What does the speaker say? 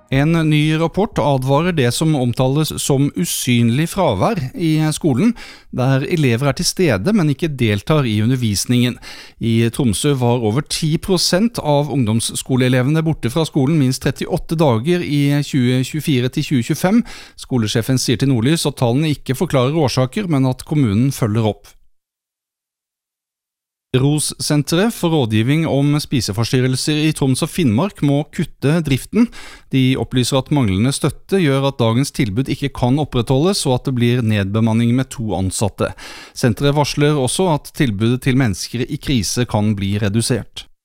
En ny rapport advarer det som omtales som usynlig fravær i skolen, der elever til stede, men ikke deltar i undervisningen. I Tromsø var over 10% av ungdomsskoleelevene borte fra skolen minst 38 dager i 2024 til 2025. Skolesjefen sier til Nordlys at tallene ikke forklarer årsaker, men at kommunen følger opp. ROS-senteret for rådgivning om spiseforstyrrelser i Troms og Finnmark må kutte driften. De opplyser at manglende støtte gjør at dagens tilbud ikke kan opprettholdes, og at det blir nedbemanning med 2 ansatte. Senteret varsler også at tilbudet til mennesker i krise kan bli redusert.